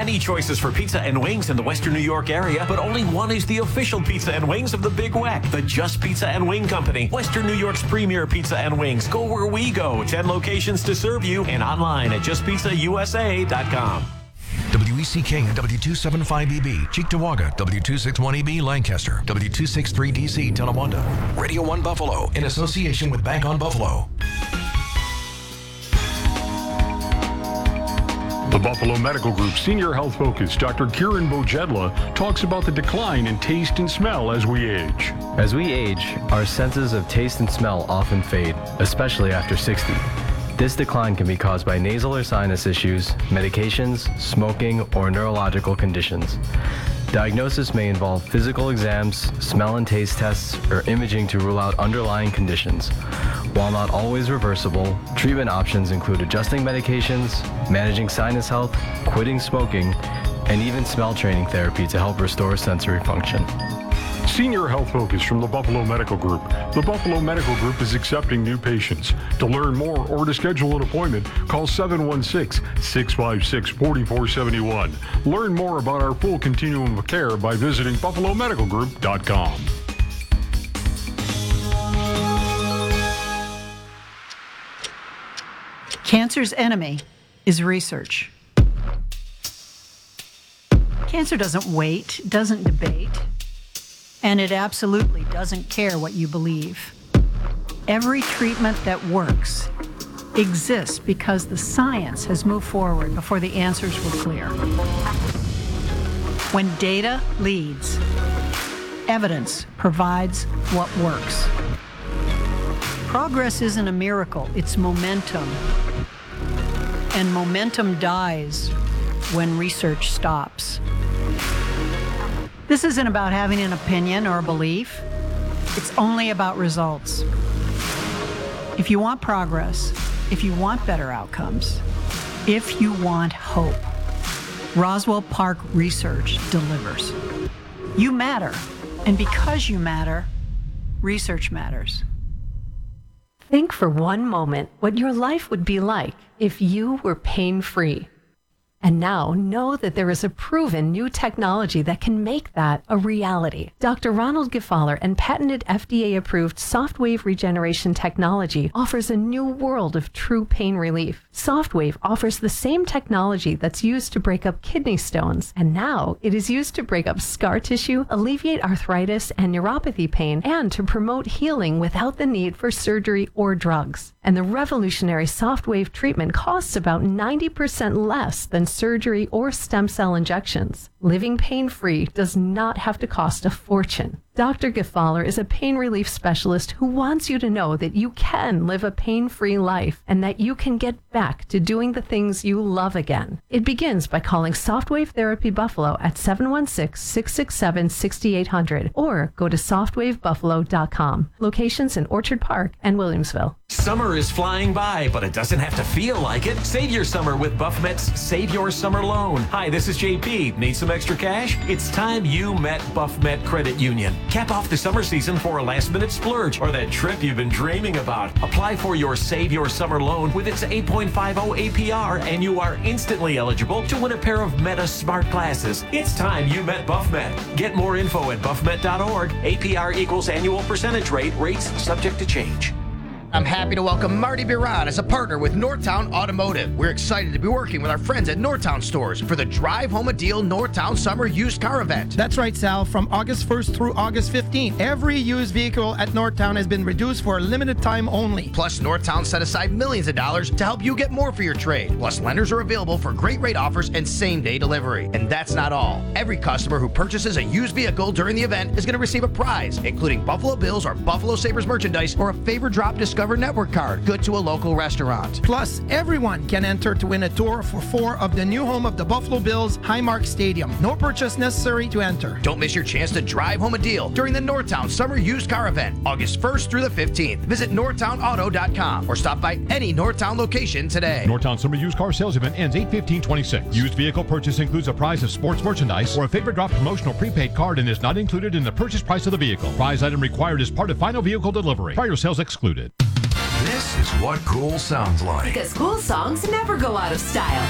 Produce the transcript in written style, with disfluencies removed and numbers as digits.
many choices for pizza and wings in the Western New York area, but only one is the official pizza and wings of the Big Weck, the Just Pizza and Wing Company, Western New York's premier pizza and wings. Go where we go. 10 locations to serve you and online at justpizzausa.com. WECK and W275EB, Cheektowaga, W261EB, Lancaster, W263DC, Tonawanda. Radio 1 Buffalo, in association with Bank on Buffalo. The Buffalo Medical Group Senior Health Focus, Dr. Kieran Bojedla, talks about the decline in taste and smell as we age. As we age, our senses of taste and smell often fade, especially after 60. This decline can be caused by nasal or sinus issues, medications, smoking, or neurological conditions. Diagnosis may involve physical exams, smell and taste tests, or imaging to rule out underlying conditions. While not always reversible, treatment options include adjusting medications, managing sinus health, quitting smoking, and even smell training therapy to help restore sensory function. Senior Health Focus from the Buffalo Medical Group. The Buffalo Medical Group is accepting new patients. To learn more or to schedule an appointment, call 716-656-4471. Learn more about our full continuum of care by visiting buffalomedicalgroup.com. Cancer's enemy is research. Cancer doesn't wait, doesn't debate, and it absolutely doesn't care what you believe. Every treatment that works exists because the science has moved forward before the answers were clear. When data leads, evidence provides what works. Progress isn't a miracle, it's momentum. And momentum dies when research stops. This isn't about having an opinion or a belief. It's only about results. If you want progress, if you want better outcomes, if you want hope, Roswell Park Research delivers. You matter, and because you matter, research matters. Think for one moment what your life would be like if you were pain-free. And now know that there is a proven new technology that can make that a reality. Dr. Ronald Gefaller and patented FDA-approved SoftWave regeneration technology offers a new world of true pain relief. SoftWave offers the same technology that's used to break up kidney stones, and now it is used to break up scar tissue, alleviate arthritis and neuropathy pain, and to promote healing without the need for surgery or drugs. And the revolutionary SoftWave treatment costs about 90% less than surgery or stem cell injections. Living pain-free does not have to cost a fortune. Dr. Gefaller is a pain relief specialist who wants you to know that you can live a pain-free life and that you can get back to doing the things you love again. It begins by calling Softwave Therapy Buffalo at 716-667-6800 or go to softwavebuffalo.com. Locations in Orchard Park and Williamsville. Summer is flying by, but it doesn't have to feel like it. Save your summer with BuffMet's Save Your Summer Loan. Hi, this is JP. Need some extra cash? It's time you met BuffMet Credit Union. Cap off the summer season for a last-minute splurge or that trip you've been dreaming about. Apply for your Save Your Summer Loan with its 8.50 APR, and you are instantly eligible to win a pair of Meta Smart Glasses. It's time you met BuffMet. Get more info at buffmet.org. APR equals annual percentage rate. Rates subject to change. I'm happy to welcome Marty Biron as a partner with Northtown Automotive. We're excited to be working with our friends at Northtown Stores for the Drive Home a Deal Northtown Summer Used Car Event. That's right, Sal. From August 1st through August 15th, every used vehicle at Northtown has been reduced for a limited time only. Plus, Northtown set aside millions of dollars to help you get more for your trade. Plus, lenders are available for great rate offers and same-day delivery. And that's not all. Every customer who purchases a used vehicle during the event is going to receive a prize, including Buffalo Bills or Buffalo Sabres merchandise or a Favorite Drop Discover Network card good to a local restaurant. Plus, everyone can enter to win a tour for 4 of the new home of the Buffalo Bills, Highmark Stadium. No purchase necessary to enter. Don't miss your chance to drive home a deal during the Northtown Summer Used Car Event, August 1st through the 15th. Visit northtownauto.com or stop by any Northtown location today. Northtown Summer Used Car Sales Event ends 8/15/26. Used vehicle purchase includes a prize of sports merchandise or a Favorite Drop promotional prepaid card and is not included in the purchase price of the vehicle. Prize item required as part of final vehicle delivery. Prior sales excluded. This is what cool sounds like. Because cool songs never go out of style.